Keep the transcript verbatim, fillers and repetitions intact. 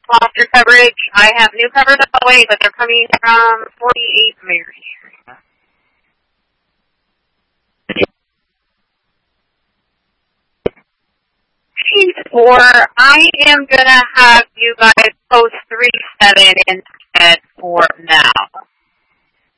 lost your coverage. I have new coverage on the way, but they're coming from forty-eight Mary. Four, I am gonna have you guys post three seven instead for now.